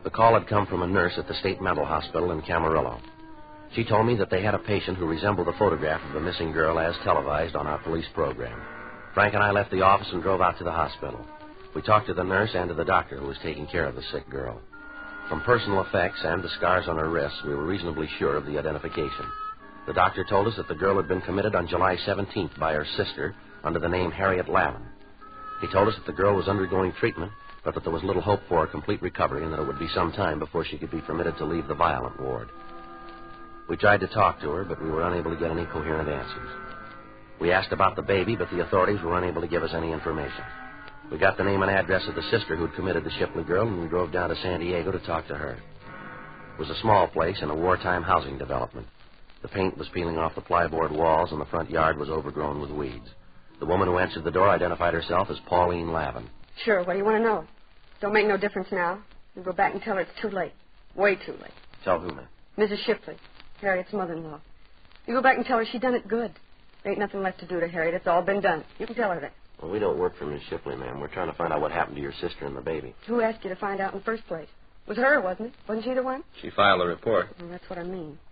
The call had come from a nurse at the State Mental Hospital in Camarillo. She told me that they had a patient who resembled the photograph of the missing girl as televised on our police program. Frank and I left the office and drove out to the hospital. We talked to the nurse and to the doctor who was taking care of the sick girl. From personal effects and the scars on her wrists, we were reasonably sure of the identification. The doctor told us that the girl had been committed on July 17th by her sister under the name Harriet Lavin. He told us that the girl was undergoing treatment, but that there was little hope for a complete recovery and that it would be some time before she could be permitted to leave the violent ward. We tried to talk to her, but we were unable to get any coherent answers. We asked about the baby, but the authorities were unable to give us any information. We got the name and address of the sister who'd committed the Shipley girl, and we drove down to San Diego to talk to her. It was a small place in a wartime housing development. The paint was peeling off the plyboard walls, and the front yard was overgrown with weeds. The woman who answered the door identified herself as Pauline Lavin. Sure, what do you want to know? Don't make no difference now. You go back and tell her it's too late. Way too late. Tell who, ma'am? Mrs. Shipley, Harriet's mother-in-law. You go back and tell her she done it good. There ain't nothing left to do to Harriet. It's all been done. You can tell her that. Well, we don't work for Miss Shipley, ma'am. We're trying to find out what happened to your sister and the baby. Who asked you to find out in the first place? It was her, wasn't it? Wasn't she the one? She filed a report. Well, that's what I mean.